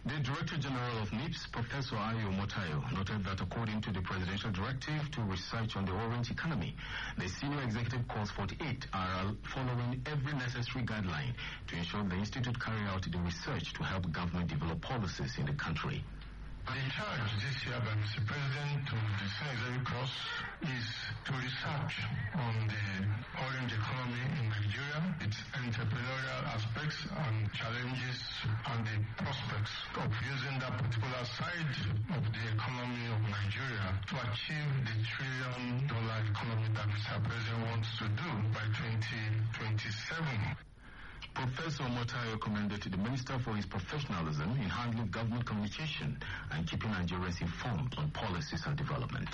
The Director General of NIPS, Professor Ayo Motayo, noted that according to the Presidential Directive to Research on the Orange Economy, the Senior Executive Course 48 are following every necessary guideline to ensure the Institute carry out the research to help government develop policies in the country. The charge this year by Mr. President to the Senior Executive Course is to research on the orange economy in Nigeria, its entrepreneurial aspects and challenges and the prospects of using that particular side of the economy of Nigeria to achieve the $1 trillion economy that Mr. President wants to do by 2027. Professor Motayo commended the Minister for his professionalism in handling government communication and keeping Nigerians informed on policies and development.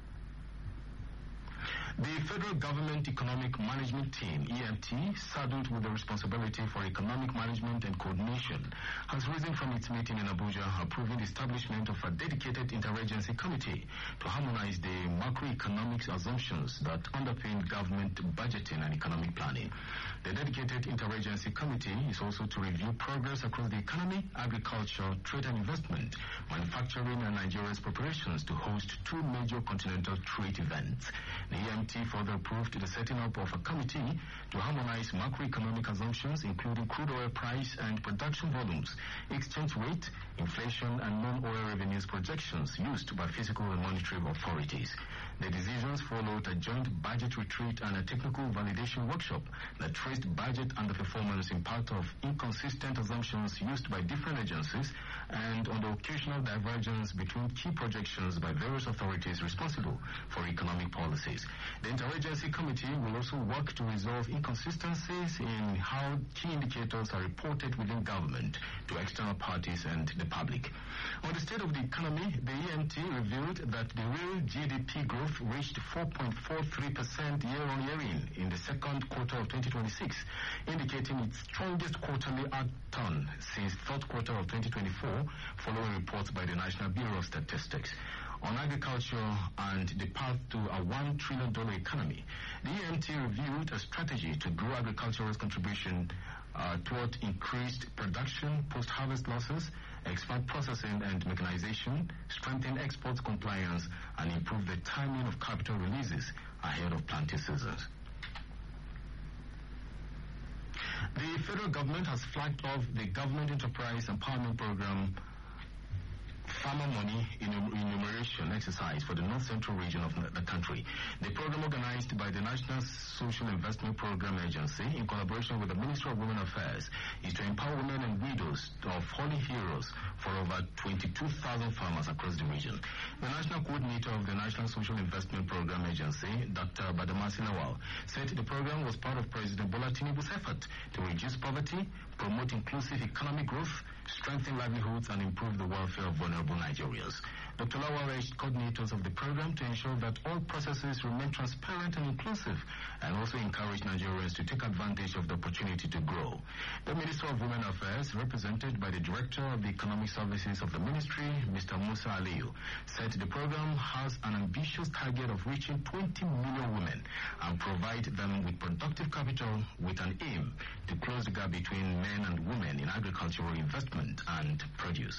The Federal Government Economic Management Team, EMT, saddled with the responsibility for economic management and coordination, has risen from its meeting in Abuja, approving the establishment of a dedicated interagency committee to harmonize the macroeconomic assumptions that underpin government budgeting and economic planning. The dedicated interagency committee is also to review progress across the economy, agriculture, trade and investment, manufacturing, and Nigeria's preparations to host 2 major continental trade events. The EMT further approved the setting up of a committee to harmonize macroeconomic assumptions, including crude oil price and production volumes, exchange rate, inflation, and non-oil revenues projections used by fiscal and monetary authorities. The decisions followed a joint budget retreat and a technical validation workshop that traced budget underperformance in part of inconsistent assumptions used by different agencies and on the occasional divergence between key projections by various authorities responsible for economic policies. The Interagency Committee will also work to resolve inconsistencies in how key indicators are reported within government to external parties and the public. On the state of the economy, the EMT revealed that the real GDP growth reached 4.43% year-on-year in the second quarter of 2026, indicating its strongest quarterly outturn since third quarter of 2024, following reports by the National Bureau of Statistics. On agriculture and the path to a $1 trillion economy, the EMT reviewed a strategy to grow agriculture's contribution toward increased production, post-harvest losses, expand processing and mechanization, strengthen export compliance, and improve the timing of capital releases ahead of planting seasons. The federal government has flagged off the Government Enterprise Empowerment Program Farmer Money Enumeration exercise for the North Central region of the country. The program, organized by the National Social Investment Program Agency in collaboration with the Ministry of Women Affairs, is to empower women and widows of fallen heroes for over 22,000 farmers across the region. The National Coordinator of the National Social Investment Program Agency, Dr. Badamasi Lawal, said the program was part of President Bola Tinubu's effort to reduce poverty, promote inclusive economic growth, strengthen livelihoods, and improve the welfare of vulnerable Nigerians. Dr. Lawal urged coordinators of the program to ensure that all processes remain transparent and inclusive, and also encourage Nigerians to take advantage of the opportunity to grow. The Minister of Women Affairs, represented by the Director of the Economic Services of the Ministry, Mr. Musa Aliyu, said the program has an ambitious target of reaching 20 million women and provide them with productive capital with an aim to close the gap between men and women in agricultural investment and produce.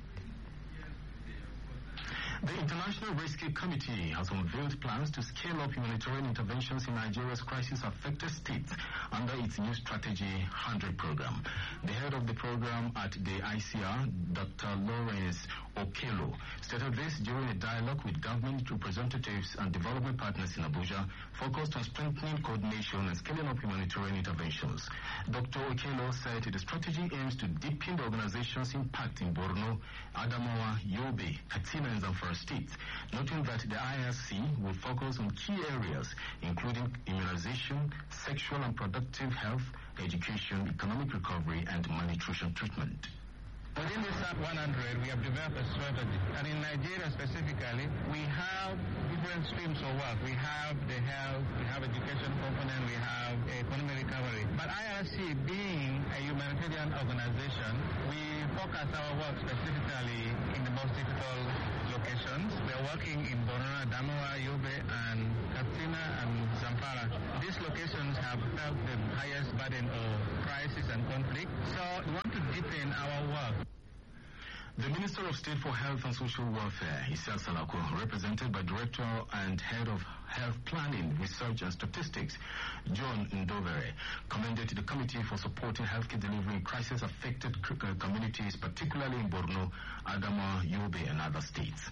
The International Rescue Committee has unveiled plans to scale up humanitarian interventions in Nigeria's crisis-affected states under its new Strategy 100 program. The head of the program at the ICR, Dr. Lawrence Okelo, stated this during a dialogue with government representatives and development partners in Abuja, focused on strengthening coordination and scaling up humanitarian interventions. Dr. Okelo said the strategy aims to deepen the organization's impact in Borno, Adamawa, Yobe, Katsina, and Zamfara states, noting that the IRC will focus on key areas including immunization, sexual and productive health, education, economic recovery, and malnutrition treatment. Within the SAT 100, we have developed a strategy. And in Nigeria specifically, we have different streams of work. We have the health, we have education component, we have economic recovery. But IRC, being a humanitarian organization, we focus our work specifically in the most difficult locations. We are working in Borno, Adamawa, Yobe, and Katsina and Zamfara. These locations have felt the highest burden of crisis and conflict. So we want to deepen our work. The Minister of State for Health and Social Welfare, Issa Salako, represented by Director and Head of Health Planning, Research and Statistics, John Ndovere, commended the Committee for supporting healthcare delivery in crisis-affected communities, particularly in Borno, Adamawa, Yobe, and other states.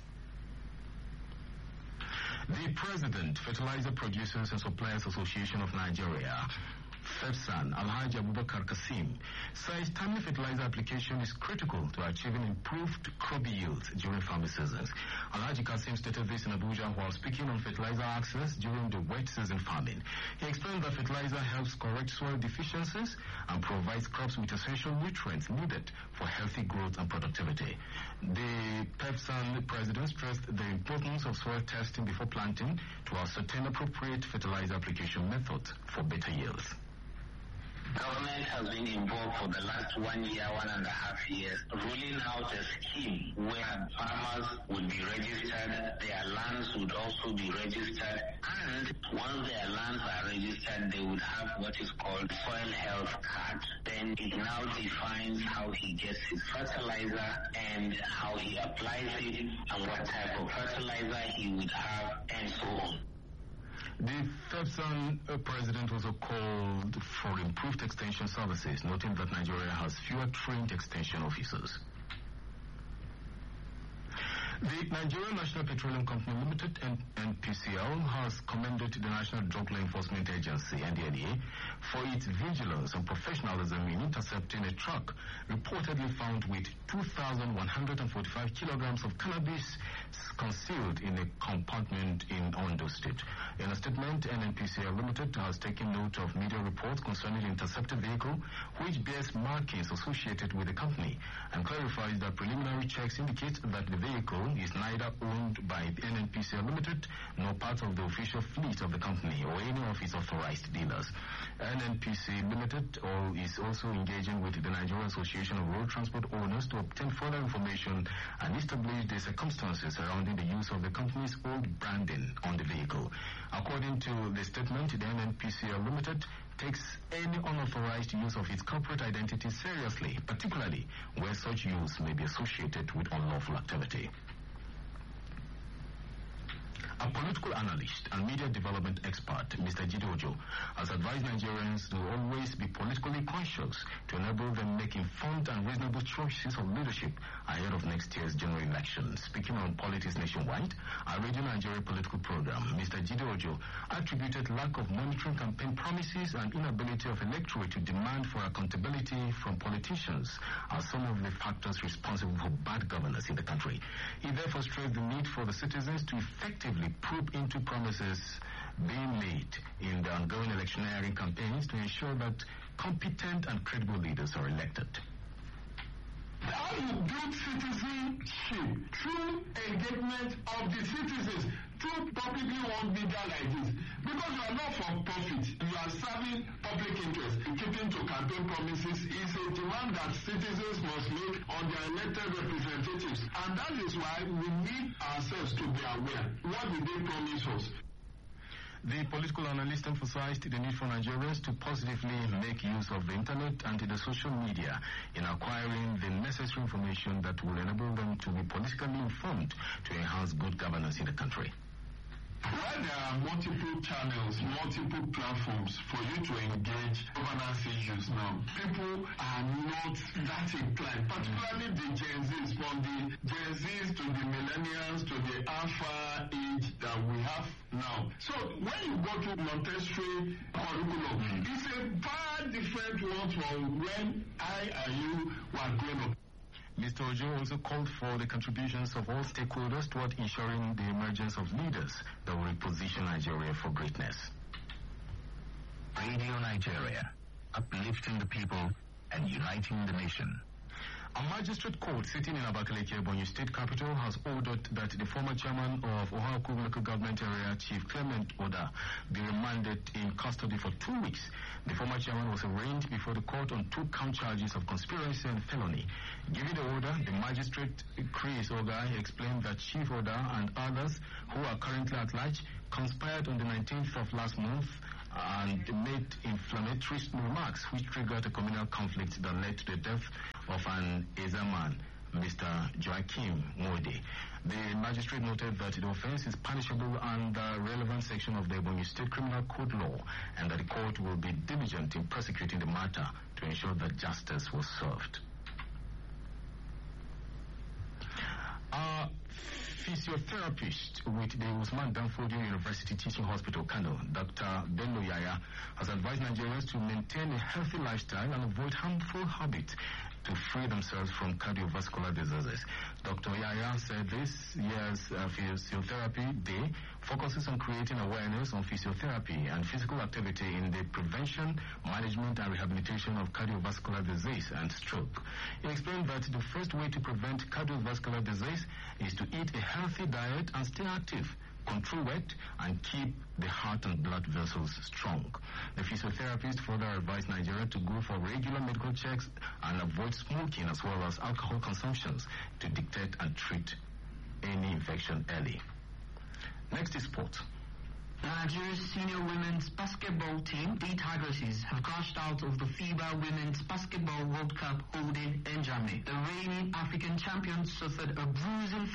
The President, Fertilizer Producers and Suppliers Association of Nigeria, FEPSAN, Alhaji Abubakar Kasim, says timely fertilizer application is critical to achieving improved crop yields during farming seasons. Alhaji Kasim stated this in Abuja while speaking on fertilizer access during the wet season farming. He explained that fertilizer helps correct soil deficiencies and provides crops with essential nutrients needed for healthy growth and productivity. The PEPSAN president stressed the importance of soil testing before planting to ascertain appropriate fertilizer application methods for better yields. Government has been involved for the last 1 year, 1.5 years, rolling out a scheme where farmers would be registered, their lands would also be registered, and once their lands are registered, they would have what is called soil health card. Then it now defines how he gets his fertilizer and how he applies it and what type of fertilizer he would have and so on. The FEPSAN president also called for improved extension services, noting that Nigeria has fewer trained extension officers. The Nigerian National Petroleum Company Limited, NPCL, has commended the National Drug Law Enforcement Agency, NDLEA, for its vigilance and professionalism in intercepting a truck reportedly found with 2,145 kilograms of cannabis concealed in a compartment in Ondo State. In a statement, NNPCL Limited has taken note of media reports concerning the intercepted vehicle, which bears markings associated with the company, and clarifies that preliminary checks indicate that the vehicle is neither owned by the NNPCL Limited nor part of the official fleet of the company or any of its authorized dealers. NNPC Limited is also engaging with the Nigerian Association of Road Transport Owners to obtain further information and establish the circumstances surrounding the use of the company's old branding on the vehicle. According to the statement, the NNPCL Limited takes any unauthorized use of its corporate identity seriously, particularly where such use may be associated with unlawful activity. A political analyst and media development expert, Mr. Jide Ojo, has advised Nigerians to always be politically conscious to enable them make informed and reasonable choices of leadership ahead of next year's general election. Speaking on Politics Nationwide, a Radio Nigeria political program, Mr. Jide Ojo attributed lack of monitoring campaign promises and inability of electorate to demand for accountability from politicians as some of the factors responsible for bad governance in the country. He therefore stressed the need for the citizens to effectively probe into promises being made in the ongoing electioneering campaigns to ensure that competent and credible leaders are elected. How you build citizenship through engagement of the citizens through publicly owned media like this, because you are not for profit, you are serving public interest. Keeping to campaign promises is a demand that citizens must make on their elected representatives, and that is why we need ourselves to be aware. What did they promise us? The political analyst emphasized the need for Nigerians to positively make use of the internet and the social media in acquiring the necessary information that will enable them to be politically informed to enhance good governance in the country. While there are multiple channels, multiple platforms for you to engage governance issues now, people are not that inclined, particularly the Gen Zs, from the Gen Zs to the millennials to the alpha age that we have now. So when you go to Montessori curriculum, it's a far different one from when I and you were growing up. Mr. Ojo also called for the contributions of all stakeholders toward ensuring the emergence of leaders that will reposition Nigeria for greatness. Radio Nigeria, uplifting the people and uniting the nation. A magistrate court sitting in Abakaliki, Ebonyi State Capital, has ordered that the former chairman of Ohaku Local Government Area, Chief Clement Oda, be remanded in custody for 2 weeks. The former chairman was arraigned before the court on 2 count charges of conspiracy and felony. Giving the order, the magistrate Chris Ogai explained that Chief Oda and others who are currently at large conspired on the 19th of last month and made inflammatory remarks which triggered a communal conflict that led to the death of an Eza man Mr. Joachim Mode. The magistrate noted that the offense is punishable under relevant section of the Ebonyi State Criminal Code law, and that the court will be diligent in prosecuting the matter to ensure that justice was served. Physiotherapist with the Usman Danfodio University Teaching Hospital, Kano, Dr. Bello Yaya, has advised Nigerians to maintain a healthy lifestyle and avoid harmful habits to free themselves from cardiovascular diseases. Dr. Yaya said this year's Physiotherapy Day focuses on creating awareness on physiotherapy and physical activity in the prevention, management, and rehabilitation of cardiovascular disease and stroke. He explained that the first way to prevent cardiovascular disease is to eat a healthy diet and stay active, control weight, and keep the heart and blood vessels strong. The physiotherapist further advised Nigeria to go for regular medical checks and avoid smoking as well as alcohol consumptions to detect and treat any infection early. Next is sport. Nigeria's senior women's basketball team, the Tigresses, have crashed out of the FIBA Women's Basketball World Cup holding in Germany. The reigning African champions suffered a bruising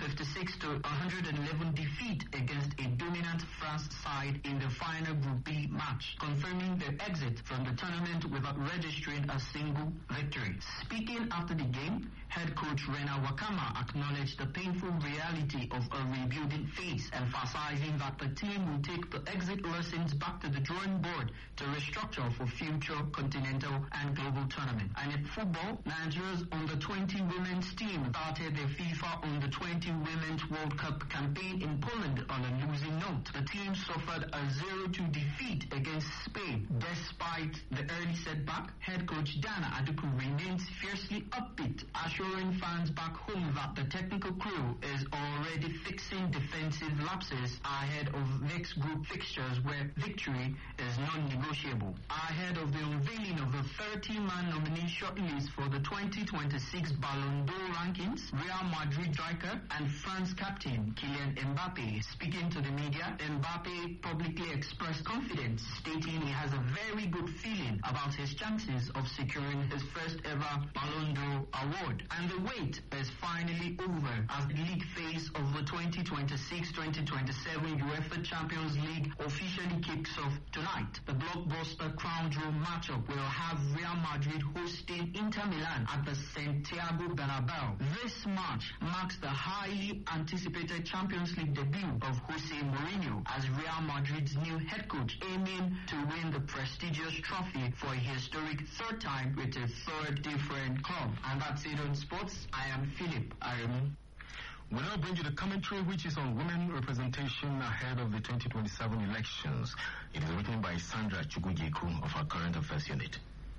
56-111 defeat against a dominant France side in the final Group B match, confirming their exit from the tournament without registering a single victory. Speaking after the game, head coach Rena Wakama acknowledged the painful reality of a rebuilding phase, emphasizing that the team will take the exit lessons back to the drawing board to restructure for future continental and global tournament. And in football, Nigeria's under-20 women's team started their FIFA under-20 Women's World Cup campaign in Poland on a losing note. The team suffered a 0-2 defeat against Spain. Despite the early setback, head coach Dana Aduku remains fiercely upbeat, assuring fans back home that the technical crew is already fixing defensive lapses ahead of next group fixtures where victory is non-negotiable. Ahead of the unveiling of the 30-man nominee shortlist for the 2026 Ballon d'Or rankings, Real Madrid striker and France captain Kylian Mbappe, speaking to the media, Mbappe publicly expressed confidence, stating he has a very good feeling about his chances of securing his first ever Ballon d'Or award. And the wait is finally over as the league phase of the 2026-2027 UEFA Champions League officially kicks off tonight. The blockbuster crown jewel matchup will have Real Madrid hosting Inter Milan at the Santiago Bernabeu. This match marks the highly anticipated Champions League debut of Jose Mourinho as Real Madrid's new head coach, aiming to win the prestigious trophy for a historic third time with a third different club. And that's it on sports. I am Philip Aremu. We now bring you the commentary, which is on women representation ahead of the 2027 elections. It is written by Sandra Chukwujiku of our Current Affairs Unit.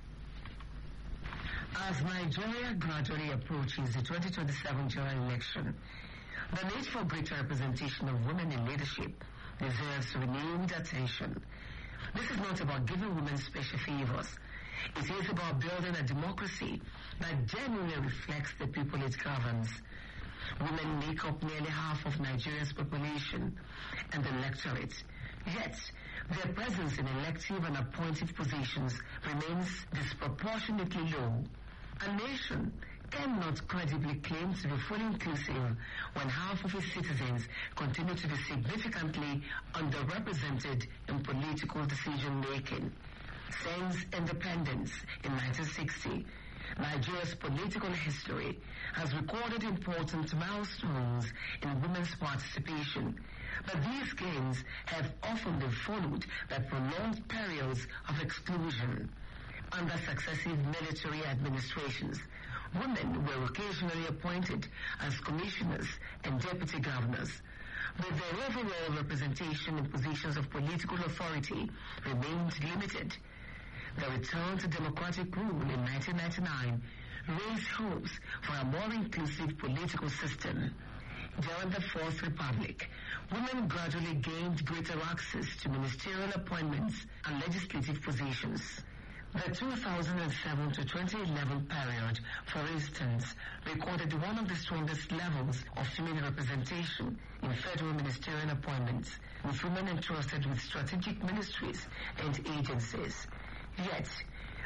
As Nigeria gradually approaches the 2027 general election, the need for greater representation of women in leadership deserves renewed attention. This is not about giving women special favors. It is about building a democracy that genuinely reflects the people it governs. Women make up nearly half of Nigeria's population and the electorate. Yet, their presence in elective and appointed positions remains disproportionately low. A nation cannot credibly claim to be fully inclusive when half of its citizens continue to be significantly underrepresented in political decision-making. Since independence in 1960, Nigeria's political history has recorded important milestones in women's participation, but these gains have often been followed by prolonged periods of exclusion. Under successive military administrations, women were occasionally appointed as commissioners and deputy governors, but their overall representation in positions of political authority remained limited. The return to democratic rule in 1999 raised hopes for a more inclusive political system. During the Fourth Republic, women gradually gained greater access to ministerial appointments and legislative positions. The 2007 to 2011 period, for instance, recorded one of the strongest levels of female representation in federal ministerial appointments, with women entrusted with strategic ministries and agencies. Yet,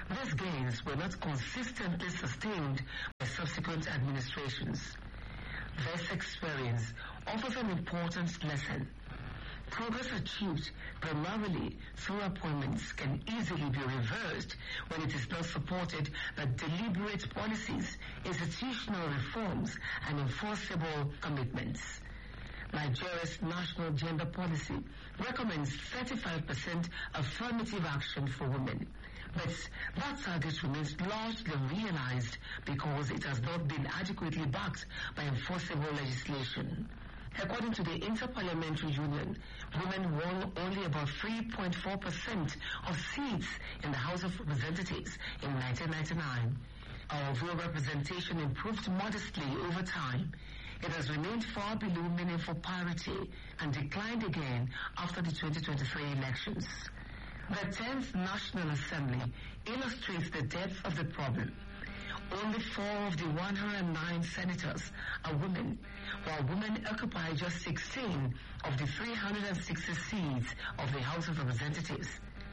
These gains were not consistently sustained by subsequent administrations. This experience offers an important lesson. Progress achieved primarily through appointments can easily be reversed when it is not supported by deliberate policies, institutional reforms, and enforceable commitments. Nigeria's national gender policy recommends 35% affirmative action for women, but that target remains largely realized because it has not been adequately backed by enforceable legislation. According to the Interparliamentary Union, women won only about 3.4% of seats in the House of Representatives in 1999. Although representation improved modestly over time, it has remained far below meaningful parity and declined again after the 2023 elections. The 10th National Assembly illustrates the depth of the problem. Only 4 of the 109 senators are women, while women occupy just 16 of the 360 seats of the House of Representatives.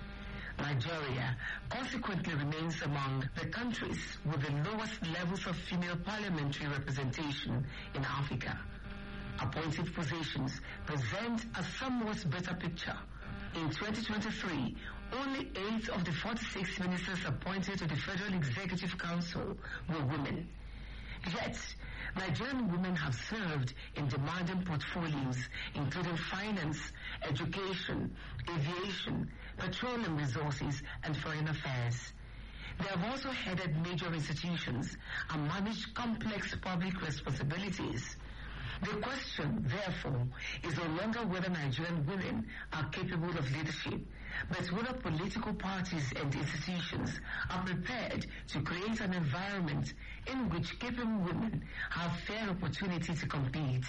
Nigeria consequently remains among the countries with the lowest levels of female parliamentary representation in Africa. Appointed positions present a somewhat better picture. In 2023, only 8 of the 46 ministers appointed to the Federal Executive Council were women. Yet, Nigerian women have served in demanding portfolios including finance, education, aviation, petroleum resources, and foreign affairs. They have also headed major institutions and managed complex public responsibilities. The question, therefore, is no longer whether Nigerian women are capable of leadership, but whether political parties and institutions are prepared to create an environment in which capable women have fair opportunity to compete.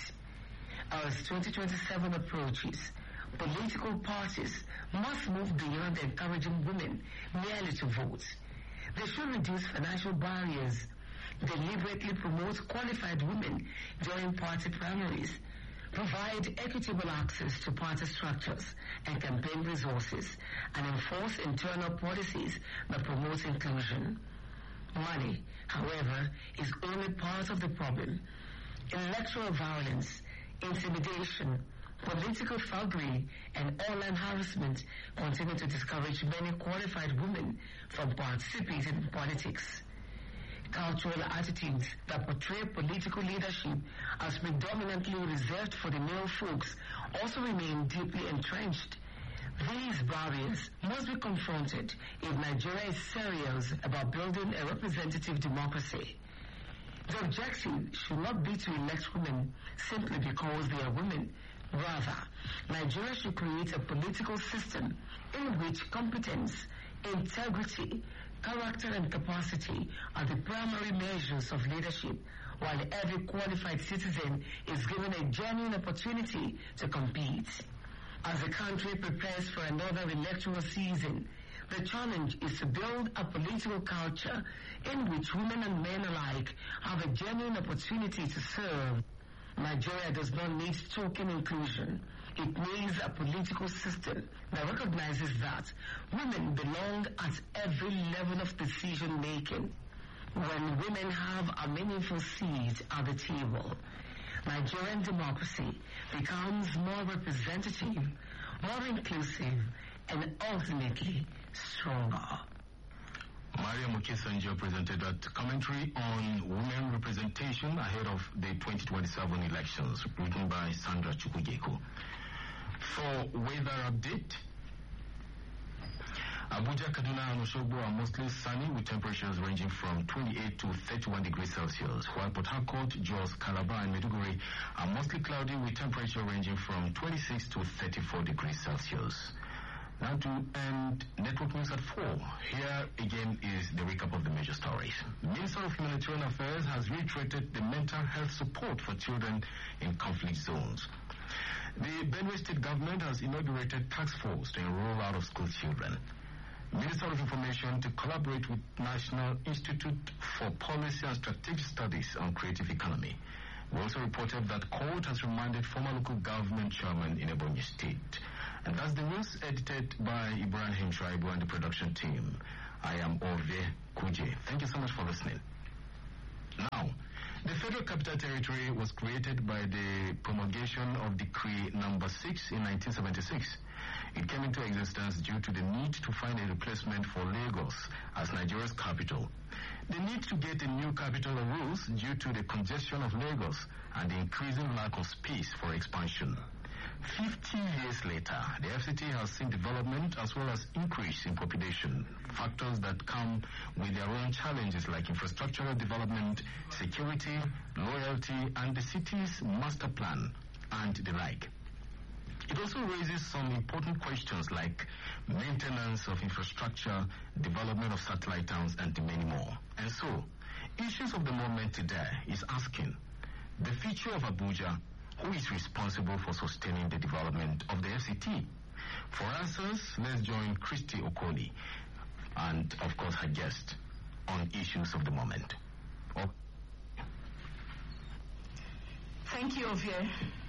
As 2027 approaches, political parties must move beyond encouraging women merely to vote. They should reduce financial barriers, deliberately promote qualified women during party primaries, provide equitable access to party structures and campaign resources, and enforce internal policies that promote inclusion. Money, however, is only part of the problem. Electoral violence, intimidation, political thuggery, and online harassment continue to discourage many qualified women from participating in politics. Cultural attitudes that portray political leadership as predominantly reserved for the male folks also remain deeply entrenched. These barriers must be confronted if Nigeria is serious about building a representative democracy. The objective should not be to elect women simply because they are women. Rather, Nigeria should create a political system in which competence, integrity, character and capacity are the primary measures of leadership, while every qualified citizen is given a genuine opportunity to compete. As the country prepares for another electoral season, the challenge is to build a political culture in which women and men alike have a genuine opportunity to serve. Nigeria does not need token inclusion. It needs a political system that recognizes that women belong at every level of decision making. When women have a meaningful seat at the table, Nigerian democracy becomes more representative, more inclusive, and ultimately stronger. Maria Mukesanjo presented that commentary on women representation ahead of the 2027 elections, written by Sandra Chukwugeko. For weather update, Abuja, Kaduna, and Osogbo are mostly sunny with temperatures ranging from 28 to 31 degrees Celsius, while Port Harcourt, Jos, Calabar, and Maiduguri are mostly cloudy with temperature ranging from 26 to 34 degrees Celsius. Now to end Network News at 4. Here again is the recap of the major stories. Minister of Humanitarian Affairs has reiterated the mental health support for children in conflict zones. The Benue State government has inaugurated task force to enroll out-of-school children. Minister of Information to collaborate with National Institute for Policy and Strategic Studies on Creative Economy. We also reported that court has remanded former local government chairman in Ebonyi State. And that's the news edited by Ibrahim Shaibu and the production team. I am Ove Kuje. Thank you so much for listening. Now, the Federal Capital Territory was created by the promulgation of Decree Number 6 in 1976. It came into existence due to the need to find a replacement for Lagos as Nigeria's capital. The need to get a new capital arose due to the congestion of Lagos and the increasing lack of space for expansion. 50 years later, the FCT has seen development as well as increase in population, factors that come with their own challenges like infrastructural development, security, loyalty, and the city's master plan, and the like. It also raises some important questions like maintenance of infrastructure, development of satellite towns, and many more. And so, issues of the moment today is asking the future of Abuja, who is responsible for sustaining the development of the FCT? For answers, let's join Christy Okoli and, of course, her guest on issues of the moment. Thank you, Ovie.